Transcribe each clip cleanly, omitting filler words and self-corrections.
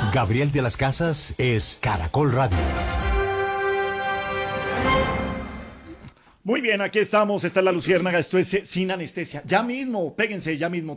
Gabriel de las Casas es Caracol Radio. Muy bien, aquí estamos, esta es La Luciérnaga, esto es Sin Anestesia. Ya mismo, péguense ya mismo,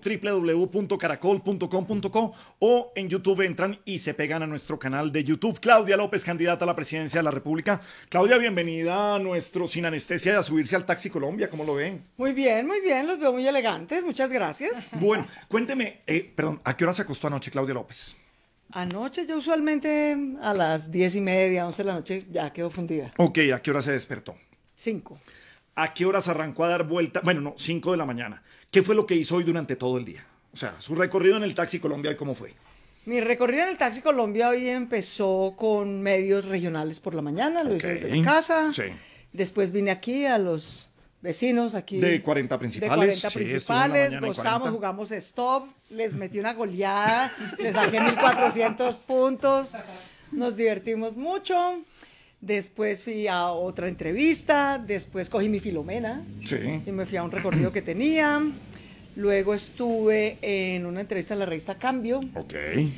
www.caracol.com.co o en YouTube entran y se pegan a nuestro canal de YouTube. Claudia López, candidata a la presidencia de la República. Claudia, bienvenida a nuestro Sin Anestesia y a subirse al Taxi Colombia, ¿cómo lo ven? Muy bien, los veo muy elegantes, muchas gracias. Bueno, cuénteme, perdón, ¿a qué hora se acostó anoche Claudia López? Anoche yo usualmente a las 10:30, 11 de la noche ya quedo fundida. Ok, ¿a qué hora se despertó? 5. ¿A qué horas arrancó a dar vuelta? Bueno, no, 5 de la mañana. ¿Qué fue lo que hizo hoy durante todo el día? O sea, su recorrido en el Taxi Colombia, ¿cómo fue? Mi recorrido en el Taxi Colombia hoy empezó con medios regionales por la mañana, lo hice desde mi casa. Sí. Después vine aquí a los vecinos aquí. De 40 principales. De 40 Sí, principales, estuvo en la mañana en gozamos, 40. jugamos stop, les metí una goleada, les saqué 1400 puntos, nos divertimos mucho. Después fui a otra entrevista, después cogí mi Filomena Sí. y me fui a un recorrido que tenía. Luego estuve en una entrevista en la revista Cambio. Ok.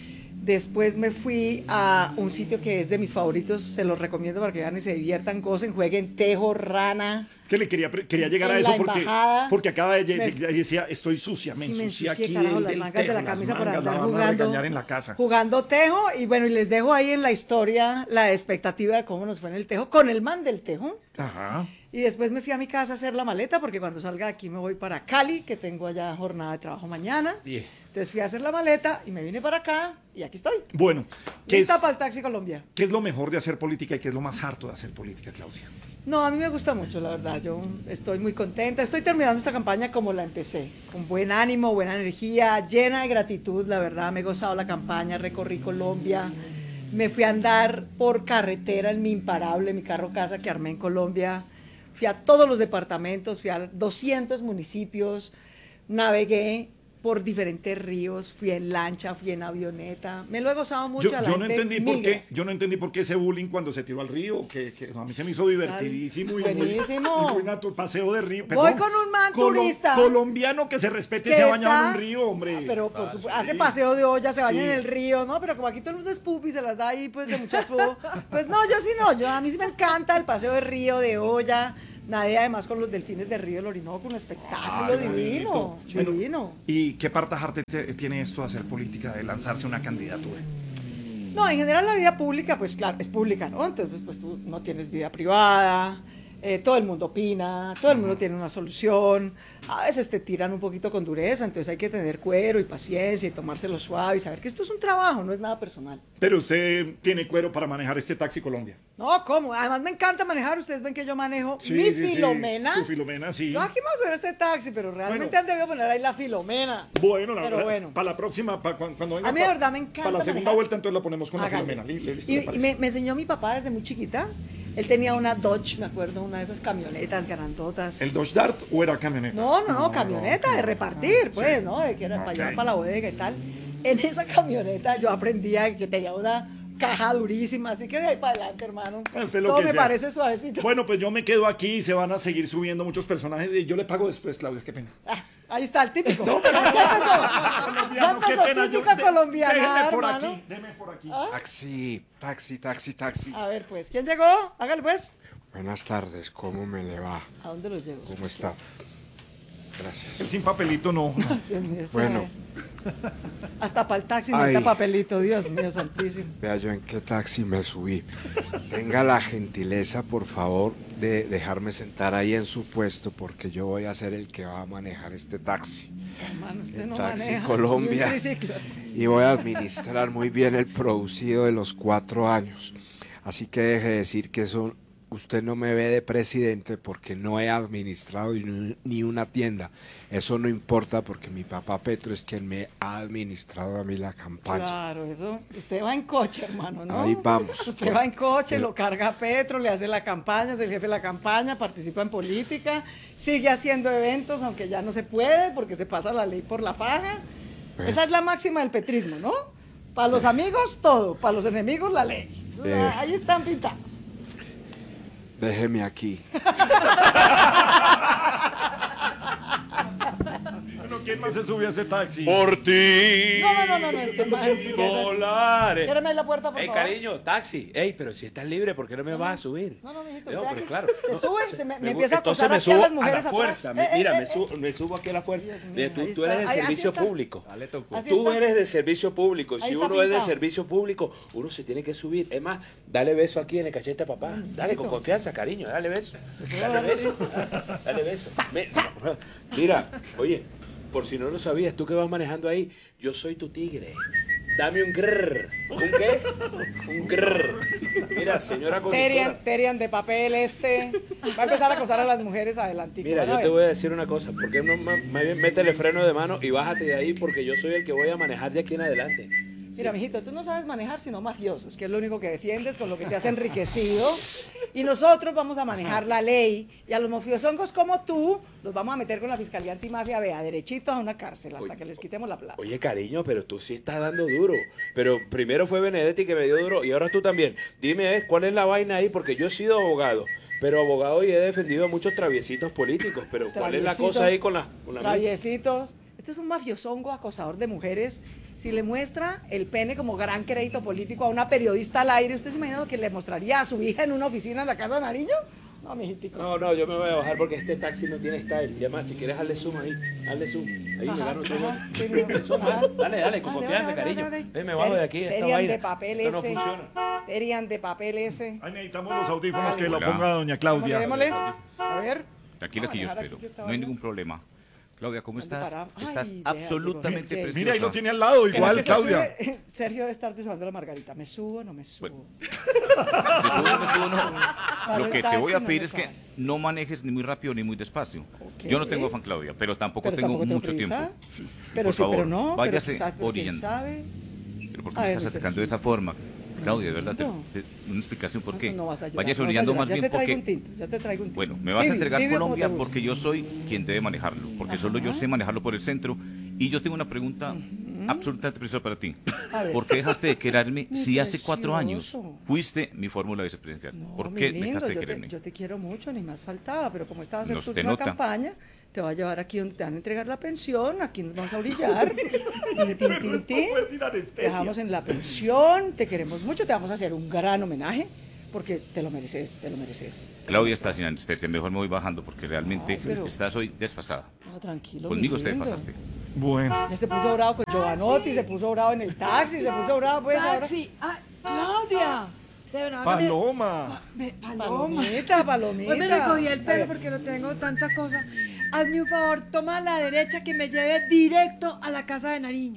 Después me fui a un sitio que es de mis favoritos, se los recomiendo para que vayan y se diviertan, gocen, jueguen tejo, rana. Es que le quería llegar a En eso la embajada, porque acaba de me- decía, estoy sucia, me Sí, ensucié ensucié, aquí carajo, las del mangas de tejo, la las camisa por mangas, andar la van a jugando. regañar en la casa. Jugando tejo, y bueno, y les dejo ahí en la historia la expectativa de cómo nos fue en el tejo, con el man del tejo. Ajá. Y después me fui a mi casa a hacer la maleta, porque cuando salga de aquí me voy para Cali, que tengo allá jornada de trabajo mañana. Bien. Entonces fui a hacer la maleta y me vine para acá y aquí estoy. Bueno, Lista para el Taxi Colombia. ¿qué es lo mejor de hacer política y qué es lo más harto de hacer política, Claudia? No, a mí me gusta mucho, la verdad. Yo estoy muy contenta. Estoy terminando esta campaña como la empecé, con buen ánimo, buena energía, llena de gratitud. La verdad, me he gozado la campaña, recorrí Colombia. Me fui a andar por carretera en mi imparable, mi carro casa que armé en Colombia. Fui a todos los departamentos, fui a 200 municipios, navegué por diferentes ríos, fui en lancha, fui en avioneta. Me lo he gozado mucho. a la Yo no gente, entendí mil por qué, gracias. yo no entendí por qué ese bullying cuando se tiró al río, que a mí se me hizo divertidísimo y Buenísimo. paseo de río. Voy con un man turista. Colombiano que se respete y Que se ha bañado está- en un río, hombre. Pero por supuesto, sí. hace paseo de olla, se baña Sí. en el río, ¿no? Pero como aquí todo el mundo es pupi, se las da ahí pues de muchacho. Pues no, yo sí no, a mí sí me encanta el paseo de río, de olla. Nadie además con los delfines del río del Orinoco, un espectáculo Ay, divino, bonito. Bueno, divino. ¿y qué partajarte tiene esto de hacer política, de lanzarse una candidatura? No, en general la vida pública, pues claro, es pública, ¿no? Entonces, pues tú no tienes vida privada, todo el mundo opina, todo el mundo tiene una solución, a veces te tiran un poquito con dureza, entonces hay que tener cuero y paciencia y tomárselo suave y saber que esto es un trabajo, no es nada personal. Pero usted tiene cuero para manejar este Taxi Colombia. No, ¿cómo? Además me encanta manejar, ustedes ven que yo manejo Sí, mi sí, sí. Filomena. Su Filomena, sí. Yo aquí me voy a subir a este taxi, pero realmente Bueno. han debido poner ahí la Filomena. Bueno, Pero bueno. para la próxima, cuando venga. A mí de verdad me encanta Para la segunda manejar. vuelta, entonces la ponemos con la Hágale. Filomena. Listo, Y, ¿le y parece? me enseñó mi papá desde muy chiquita. Él tenía una Dodge, me acuerdo, una de esas camionetas grandotas. ¿El Dodge Dart o era camioneta? No, camioneta de repartir, pues, ¿no? De que era para Ok. llevar para la bodega y tal. En esa camioneta yo aprendía que tenía una caja durísima, así que de ahí para adelante, hermano. Usted lo Todo que me sea. parece suavecito. Bueno, pues yo me quedo aquí y se van a seguir subiendo muchos personajes y yo le pago después, Claudia, qué pena. Ah, ahí está el típico. Ya empezó. Ya Qué empezó, pena, típica colombiana, Déjeme por hermano. aquí, déjeme por aquí. Taxi. A ver, pues, ¿quién llegó? Hágale, pues. Buenas tardes, ¿cómo me le va? ¿A dónde los llevo? ¿Cómo está? Gracias. El sin papelito no. Dios mío, este Bueno. hasta para el taxi Ay. necesita papelito, Dios mío, santísimo. Vea yo en qué taxi me subí. Tenga la gentileza, por favor, de dejarme sentar ahí en su puesto porque yo voy a ser el que va a manejar este taxi. Hermano, usted El no Taxi maneja Colombia. ni un triciclo. Y voy a administrar muy bien el producido de los 4 años. Así que deje de decir que eso usted no me ve de presidente porque no he administrado ni una tienda. Eso no importa porque mi papá Petro es quien me ha administrado a mí la campaña. Claro, eso. Usted va en coche, hermano, ¿no? Ahí vamos. Usted va en coche, lo carga a Petro, le hace la campaña, es el jefe de la campaña, participa en política, sigue haciendo eventos, aunque ya no se puede porque se pasa la ley por la faja. Esa es la máxima del petrismo, ¿no? Para los amigos, todo. Para los enemigos, la ley. Eso, ahí están pintados. Déjeme aquí. Bueno, quién más se subió a ese taxi? Por ti. No, este man. Sí, Volar. Ciérrame ahí la puerta, por Ey, favor. cariño, taxi. Ey, pero si estás libre, ¿por qué no me vas a subir? No, mijito, No, espera pero que claro. Se no, suben, me empieza a entonces acosar me aquí a subo las mujeres a la fuerza. atrás. Mira, me subo aquí a la fuerza. Dios mío, Tú, ahí tú está. eres de Ahí, así servicio está. público. Así Tú está. eres de servicio público. Ahí Si está uno es de pintado. servicio público, uno se tiene que subir. Es más, dale beso aquí en el cachete a papá. Dale con confianza, cariño. Dale beso. Dale beso. Dale beso. Mira, oye, por si no lo sabías, tú que vas manejando ahí, yo soy tu tigre. Dame un grrr. ¿Un qué? Un grrr. Mira, señora conductora. Terian de papel va a empezar a acosar a las mujeres adelantico. Mira, van a yo te ver. voy a decir una cosa. ¿Por qué no más bien métele freno de mano y bájate de ahí? Porque yo soy el que voy a manejar de aquí en adelante. Mira, mijito, tú no sabes manejar sino mafiosos, que es lo único que defiendes, con lo que te has enriquecido. Y nosotros vamos a manejar la ley. Y a los mafiosongos como tú, los vamos a meter con la Fiscalía Antimafia, vea, derechitos a una cárcel, hasta que les quitemos la plata. Oye, cariño, pero tú sí estás dando duro. Pero primero fue Benedetti que me dio duro y ahora tú también. Dime, ¿cuál es la vaina ahí? Porque yo he sido abogado. Pero abogado y he defendido a muchos traviesitos políticos. Pero ¿cuál es la cosa ahí con la Traviesitos. Este es un mafiosongo acosador de mujeres. Si le muestra el pene como gran crédito político a una periodista al aire, ¿usted se imagina lo que le mostraría a su hija en una oficina en la Casa de Nariño? No, mijitico. No, yo me voy a bajar porque este taxi no tiene style. Y además, si quieres, hazle zoom ahí. Hazle zoom. Ahí me gano todo. Sí, mijo. Dale, con confianza, cariño. Ven, me bajo de aquí. Esta Terian vaina. de papel Esto no ese. funciona. Terian de papel ese. Ahí necesitamos los audífonos que lo Hola. ponga doña Claudia. Démosle. A ver. Tranquila que yo manejar espero. aquí esta No hay vaina. ningún problema. Claudia, ¿cómo ¿Dónde estás? paramos? Ay, Estás vea, absolutamente digo, preciosa. Mira, ahí lo tiene al lado, ¿Será igual, que se Claudia. sube? Sergio debe estar desahogando la margarita. ¿Me subo o no me subo? Bueno. ¿Me subo, me subo, no? Para Lo el que te taxi voy a no pedir me es que suave. no manejes ni muy rápido ni muy despacio. Ok. Yo no tengo afán, Claudia, pero tampoco Pero tengo tampoco mucho prisa. tiempo. Pero Por sí, favor, pero no. Pero váyase estás, pero ¿quién orillando. sabe? ¿Pero por qué A me ver, estás mi atacando de Sergio. esa forma? Claudia, de verdad, No. una explicación por qué. No vas a llorar. Váyase no vas a orillando llorar. más Ya bien te traigo un porque... tinto, ya te traigo un tinto. Bueno, me vas a Tibio, entregar tibio como Colombia te gusta. porque yo soy quien debe manejarlo, porque solo yo sé manejarlo por el centro. Y yo tengo una pregunta absolutamente precisa para ti. A ver. ¿Por qué dejaste de quererme Mi si hace 4 años precioso. fuiste mi fórmula vicepresidencial? No, ¿Por mi qué lindo, dejaste de yo te, quererme? yo te quiero mucho, ni más faltaba, pero como esta va a ser No tu se última nota. campaña, te va a llevar aquí donde te van a entregar la pensión, aquí nos vamos a orillar. Tin, tin, tin, tin. Fue sin anestesia. Te dejamos en la pensión, te queremos mucho, te vamos a hacer un gran homenaje, porque te lo mereces, te lo mereces. Claudia está sin anestesia, mejor me voy bajando porque realmente No, pero- estás hoy desfasada. No, tranquilo. Conmigo mi te lindo. pasaste. Bueno. Ya se puso bravo con Giovanotti, se puso bravo en el taxi, se puso bravo pues ahora. Taxi. Ah, Claudia. De verdad, Paloma. Palomita, palomita. Hoy me recogí el A pelo ver, porque no tengo tanta cosa. Hazme un favor, toma a la derecha que me lleve directo a la casa de Nariño.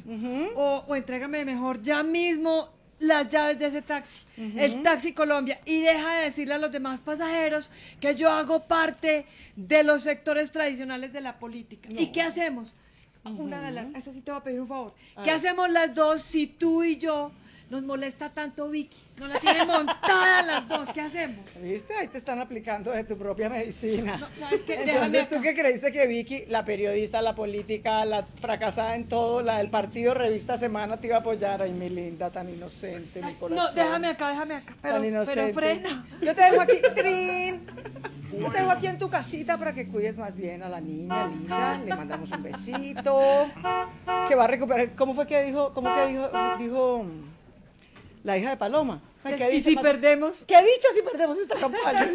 O entrégame mejor ya mismo las llaves de ese taxi, el Taxi Colombia, y deja de decirle a los demás pasajeros que yo hago parte de los sectores tradicionales de la política. ¿Y qué hacemos? Una de las, eso sí te voy a pedir un favor. ¿Qué hacemos las dos si tú y yo nos molesta tanto Vicky? Nos la tienen montada las dos, ¿qué hacemos? ¿Viste? Ahí te están aplicando de tu propia medicina. No, ¿sabes qué? Déjame Entonces, ¿tú acá. qué creíste que Vicky, la periodista, la política, la fracasada en todo, la del partido Revista Semana, te iba a apoyar? Ay, mi linda, tan inocente, mi corazón. No, déjame acá, pero Tan inocente. frena. Yo te dejo aquí, Trin. Yo te dejo aquí en tu casita para que cuides más bien a la niña linda. Le mandamos un besito. Que va a recuperar. ¿Cómo fue que dijo? ¿Cómo que dijo la hija de Paloma? Ay, ¿qué ¿Y dice si más? perdemos? ¿Qué dicha si perdemos esta campaña?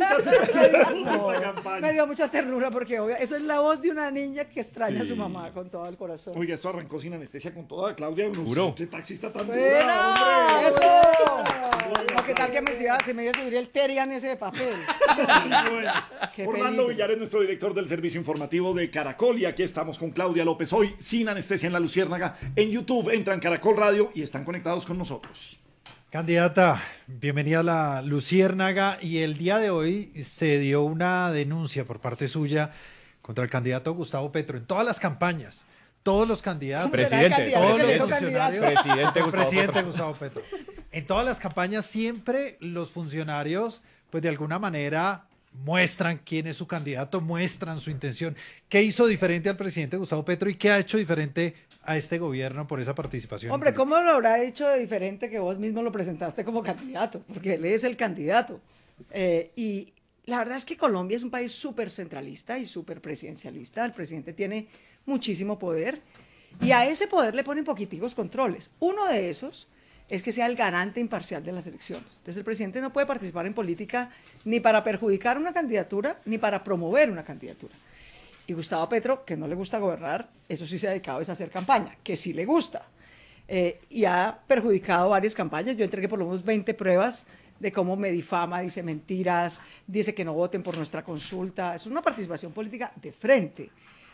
No, esta campaña. me dio mucha ternura porque obvio, eso es la voz de una niña que extraña a su mamá con todo el corazón. Oiga, esto arrancó sin anestesia con toda Claudia. Juro. ¿Qué taxista tan ¡Buena! dura, hombre? ¡Eso! No, ¿qué tal que se me iba a subir el Terian ese de papel? Bueno, Qué Orlando peligro. Villar es nuestro director del servicio informativo de Caracol y aquí estamos con Claudia López hoy sin anestesia en la Luciérnaga. En YouTube entran Caracol Radio y están conectados con nosotros. Candidata, bienvenida a la Luciérnaga y el día de hoy se dio una denuncia por parte suya contra el candidato Gustavo Petro en todas las campañas, todos los candidatos, ¿Cómo será el candidato? todos los ¿Ese funcionarios, candidato? el presidente Gustavo Petro. En todas las campañas siempre los funcionarios, pues de alguna manera muestran quién es su candidato, muestran su intención. ¿Qué hizo diferente al presidente Gustavo Petro y qué ha hecho diferente a este gobierno por esa participación? Hombre, ¿cómo lo habrá hecho de diferente que vos mismo lo presentaste como candidato? Porque él es el candidato. Y la verdad es que Colombia es un país súper centralista y súper presidencialista. El presidente tiene muchísimo poder y a ese poder le ponen poquiticos controles. Uno de esos es que sea el garante imparcial de las elecciones. Entonces el presidente no puede participar en política ni para perjudicar una candidatura ni para promover una candidatura. Y Gustavo Petro, que no le gusta gobernar, eso sí se ha dedicado a hacer campaña, que sí le gusta. Y ha perjudicado varias campañas. Yo entregué por lo menos 20 pruebas de cómo me difama, dice mentiras, dice que no voten por nuestra consulta. Es una participación política de frente.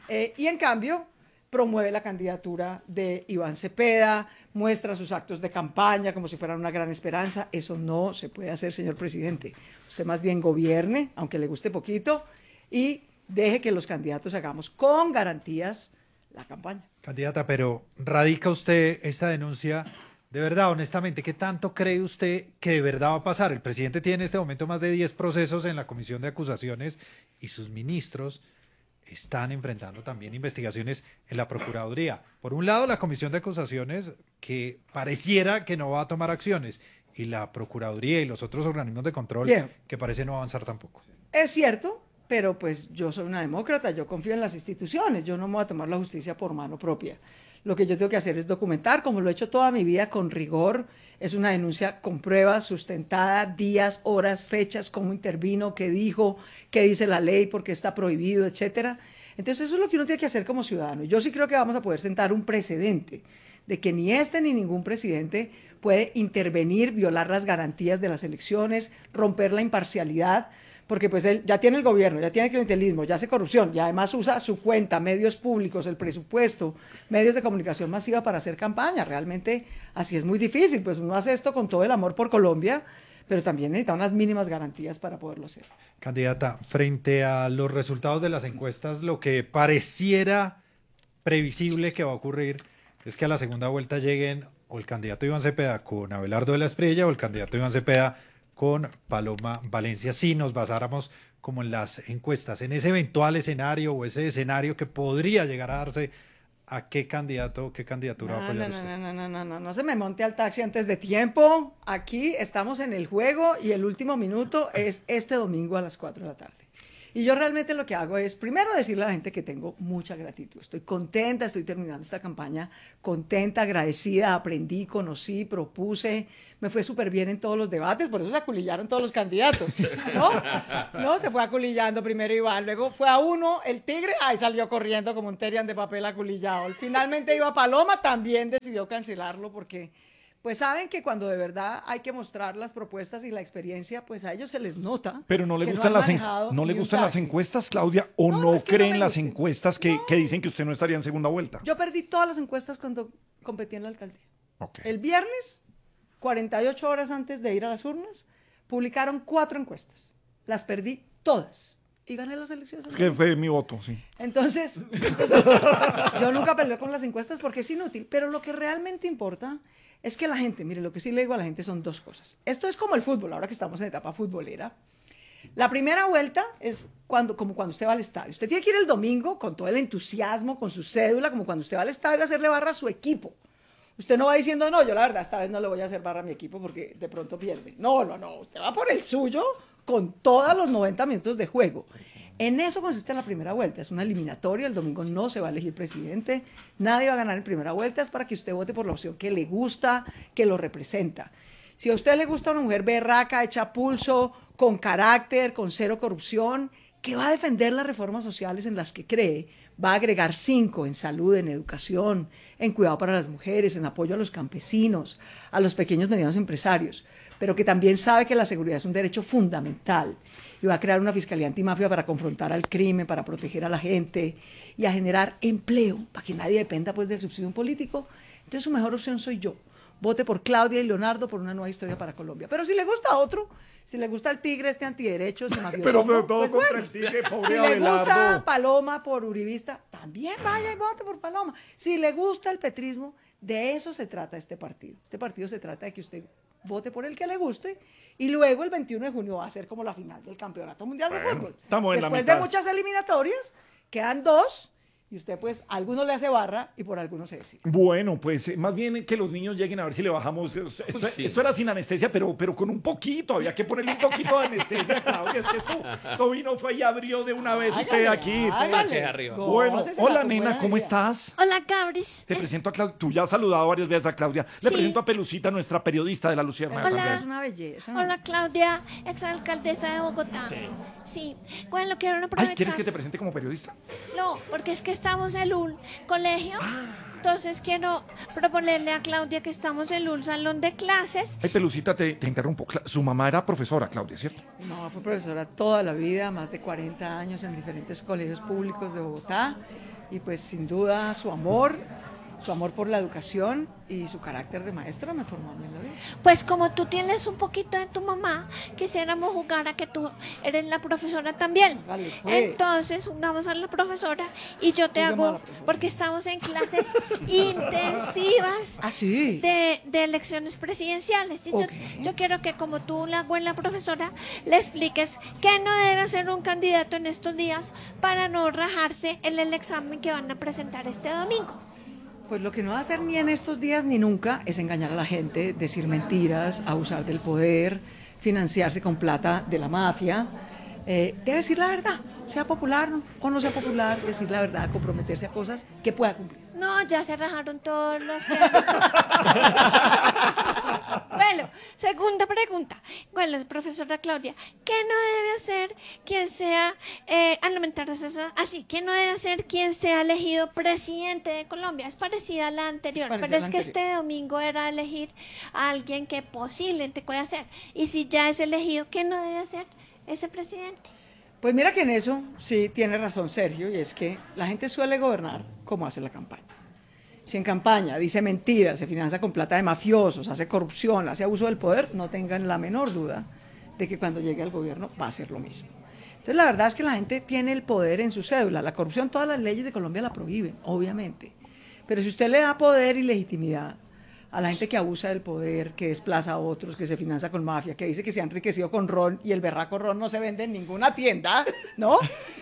Y en cambio, promueve la candidatura de Iván Cepeda, muestra sus actos de campaña como si fueran una gran esperanza. Eso no se puede hacer, señor presidente. Usted más bien gobierne, aunque le guste poquito, y deje que los candidatos hagamos con garantías la campaña. Candidata, pero ¿radica usted esta denuncia de verdad, honestamente? ¿Qué tanto cree usted que de verdad va a pasar? El presidente tiene en este momento más de 10 procesos en la Comisión de Acusaciones y sus ministros están enfrentando también investigaciones en la Procuraduría. Por un lado, la Comisión de Acusaciones, que pareciera que no va a tomar acciones, y la Procuraduría y los otros organismos de control, Bien, que parece no avanzar tampoco. es cierto, pero pues yo soy una demócrata, yo confío en las instituciones, yo no me voy a tomar la justicia por mano propia. Lo que yo tengo que hacer es documentar, como lo he hecho toda mi vida, con rigor. Es una denuncia con pruebas, sustentada, días, horas, fechas, cómo intervino, qué dijo, qué dice la ley, por qué está prohibido, etcétera. Entonces eso es lo que uno tiene que hacer como ciudadano. Yo sí creo que vamos a poder sentar un precedente de que ni este ni ningún presidente puede intervenir, violar las garantías de las elecciones, romper la imparcialidad, porque pues él ya tiene el gobierno, ya tiene clientelismo, ya hace corrupción y además usa su cuenta, medios públicos, el presupuesto, medios de comunicación masiva para hacer campaña. Realmente así es muy difícil, pues uno hace esto con todo el amor por Colombia, pero también necesita unas mínimas garantías para poderlo hacer. Candidata, frente a los resultados de las encuestas, lo que pareciera previsible que va a ocurrir es que a la segunda vuelta lleguen o el candidato Iván Cepeda con Abelardo de la Espriella o el candidato Iván Cepeda con Paloma Valencia, si nos basáramos como en las encuestas, en ese eventual escenario o ese escenario que podría llegar a darse, ¿a qué candidato, qué candidatura va a apoyar usted? No se me monte al taxi antes de tiempo. Aquí estamos en el juego y el último minuto es este domingo a las 4 de la tarde. Y yo realmente lo que hago es, primero, decirle a la gente que tengo mucha gratitud. Estoy contenta, estoy terminando esta campaña contenta, agradecida, aprendí, conocí, propuse, me fue súper bien en todos los debates, por eso se aculillaron todos los candidatos, ¿no? No, se fue aculillando primero Iván, luego fue a uno, el tigre, ahí salió corriendo como un terian de papel aculillado. Finalmente iba Paloma, también decidió cancelarlo porque pues saben que cuando de verdad hay que mostrar las propuestas y la experiencia, pues a ellos se les nota. Pero no le que gustan, no han manejado no le ni un gustan las taxi. encuestas, Claudia, o No, no, es que no creen me las gusten. encuestas que dicen que usted no estaría en segunda vuelta. Yo perdí todas las encuestas cuando competí en la alcaldía. Ok. El viernes, 48 horas antes de ir a las urnas, publicaron 4 encuestas. Las perdí todas. Y gané las elecciones. Es que fue mi voto, sí. Entonces, yo nunca peleo con las encuestas porque es inútil, pero lo que realmente importa es que la gente, mire, lo que sí le digo a la gente son 2 cosas. Esto es como el fútbol, ahora que estamos en etapa futbolera. La primera vuelta es como cuando usted va al estadio. Usted tiene que ir el domingo con todo el entusiasmo, con su cédula, como cuando usted va al estadio a hacerle barra a su equipo. Usted no va diciendo, no, yo la verdad esta vez no le voy a hacer barra a mi equipo porque de pronto pierde. No, usted va por el suyo con todos los 90 minutos de juego. En eso consiste la primera vuelta, es una eliminatoria, el domingo no se va a elegir presidente, nadie va a ganar en primera vuelta, es para que usted vote por la opción que le gusta, que lo representa. Si a usted le gusta una mujer berraca, hecha pulso, con carácter, con cero corrupción, que va a defender las reformas sociales en las que cree, va a agregar 5 en salud, en educación, en cuidado para las mujeres, en apoyo a los campesinos, a los pequeños y medianos empresarios, pero que también sabe que la seguridad es un derecho fundamental y va a crear una fiscalía antimafia para confrontar al crimen, para proteger a la gente y a generar empleo, para que nadie dependa pues del subsidio político. Entonces su mejor opción soy yo. Vote por Claudia y Leonardo por una nueva historia para Colombia. Pero si le gusta otro, si le gusta el tigre, este antiderechos y mafioso, Pero todo pues contra bueno. el tigre, pobre Si le Abelardo. gusta Paloma por uribista, también vaya y vote por Paloma. Si le gusta el petrismo, de eso se trata este partido. Este partido se trata de que usted vote por el que le guste y luego el 21 de junio va a ser como la final del Campeonato Mundial de Fútbol. estamos en la Después mitad. de muchas eliminatorias, quedan 2 Y usted, pues, a alguno le hace barra y por algunos se decide. Bueno, pues más bien que los niños lleguen a ver si le bajamos. Esto era sin anestesia, pero con un poquito. Había que ponerle un poquito de anestesia, Claudia. Es que esto vino, fue y abrió de una vez usted aquí. Bueno, hola nena, ¿cómo estás? Hola, Cabris. Te presento a Claudia. Tú ya has saludado varias veces a Claudia. Le Sí. presento a Pelucita, nuestra periodista de La Luciérnaga. Hola. Es una belleza. Hola, Claudia, exalcaldesa de Bogotá. Sí. Bueno, quiero aprovechar. Ay, ¿quieres que te presente como periodista? No, porque es que estamos en un colegio. Entonces quiero proponerle a Claudia que estamos en un salón de clases. Ay, Pelucita, te interrumpo. Su mamá era profesora, Claudia, ¿cierto? No, fue profesora toda la vida, más de 40 años en diferentes colegios públicos de Bogotá. Y pues sin duda su amor por la educación y su carácter de maestra me formó a mí en la vida. Pues como tú tienes un poquito de tu mamá, quisiéramos jugar a que tú eres la profesora también. Vale, pues. Entonces jugamos a la profesora y yo te Juguemos a la hago, profesora. porque estamos en clases intensivas Ah, sí. de elecciones presidenciales. Y Ok. yo quiero que como tú, la buena profesora, le expliques qué no debe hacer un candidato en estos días para no rajarse en el examen que van a presentar este domingo. Pues lo que no va a hacer ni en estos días ni nunca es engañar a la gente, decir mentiras, abusar del poder, financiarse con plata de la mafia. Debe decir la verdad, sea popular o no sea popular, decir la verdad, comprometerse a cosas que pueda cumplir. No, ya se rajaron todos los... Bueno, segunda pregunta. Bueno, profesora Claudia, ¿qué no debe hacer quien sea, así, qué no debe hacer quien sea elegido presidente de Colombia? Es parecida a la anterior, Parecida pero a es la que anterior. este domingo era elegir a alguien que posiblemente pueda hacer. Y si ya es elegido, ¿qué no debe hacer ese presidente? Pues mira que en eso sí tiene razón Sergio, y es que la gente suele gobernar como hace la campaña. Si en campaña dice mentiras, se financia con plata de mafiosos, hace corrupción, hace abuso del poder, no tengan la menor duda de que cuando llegue al gobierno va a ser lo mismo. Entonces la verdad es que la gente tiene el poder en su cédula. La corrupción, todas las leyes de Colombia la prohíben, obviamente. Pero si usted le da poder y legitimidad a la gente que abusa del poder, que desplaza a otros, que se financia con mafia, que dice que se ha enriquecido con ron y el berraco ron no se vende en ninguna tienda, ¿no?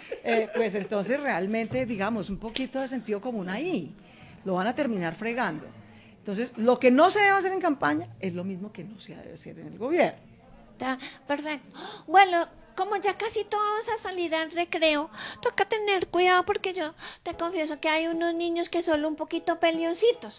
Pues entonces realmente, digamos, un poquito de sentido común ahí. Lo van a terminar fregando. Entonces, lo que no se debe hacer en campaña es lo mismo que no se debe hacer en el gobierno. Está perfecto. Bueno, como ya casi todos vamos a salir al recreo, toca tener cuidado porque yo te confieso que hay unos niños que son un poquito peleoncitos.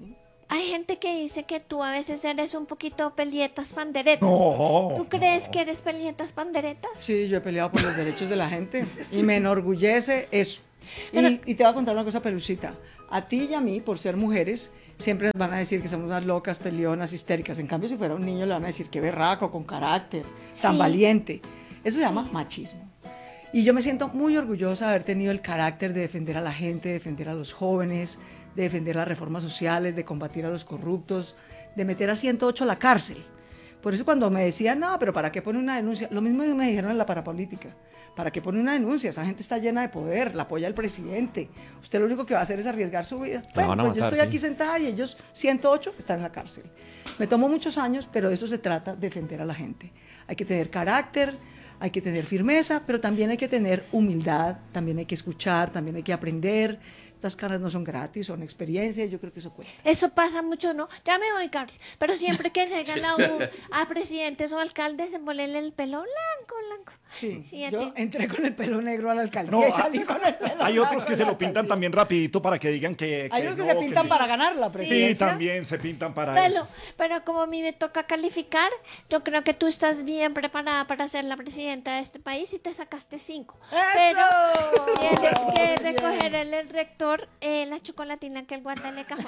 Hay gente que dice que tú a veces eres un poquito pelietas panderetas. No. ¿Tú crees que eres pelietas panderetas? Sí, yo he peleado por los derechos de la gente y me enorgullece eso. Pero- Y te voy a contar una cosa, Pelucita. A ti y a mí, por ser mujeres, siempre nos van a decir que somos unas locas, peleonas, histéricas. En cambio, si fuera un niño, le van a decir que berraco, con carácter, tan Sí. valiente. Eso se llama machismo. Y yo me siento muy orgullosa de haber tenido el carácter de defender a la gente, de defender a los jóvenes, de defender las reformas sociales, de combatir a los corruptos, de meter a 108 a la cárcel. Por eso cuando me decían, no, pero ¿para qué pone una denuncia? Lo mismo me dijeron en la parapolítica. ¿Para qué pone una denuncia? Esa gente está llena de poder, la apoya el presidente. Usted lo único que va a hacer es arriesgar su vida. Bueno, van a pues yo matar, estoy sí. aquí sentada y ellos, 108, están en la cárcel. Me tomó muchos años, pero de eso se trata, defender a la gente. Hay que tener carácter, hay que tener firmeza, pero también hay que tener humildad, también hay que escuchar, también hay que aprender. Estas caras no son gratis, son experiencia y yo creo que eso cuenta. Eso pasa mucho, ¿no? Ya me voy, Carlos. Pero siempre que llegan a presidentes o alcaldes, se ponen el pelo blanco. Sí, a yo ti. entré con el pelo negro a la alcaldía No, y salí con el pelo hay blanco otros que a se la lo pintan alcaldía. también rapidito para que digan que Hay unos que no, se pintan sí. para ganar la Sí, presidencia. también se pintan para Pero, eso. pero como a mí me toca calificar, yo creo que tú estás bien preparada para ser la presidenta de este país y te sacaste 5. Pero tienes que recoger el rector la chocolatina que él guarda en el cajón.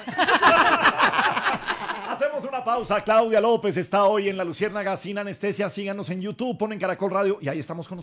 Hacemos una pausa. Claudia López está hoy en La Luciérnaga sin anestesia. Síganos en YouTube, ponen Caracol Radio y ahí estamos con nosotros.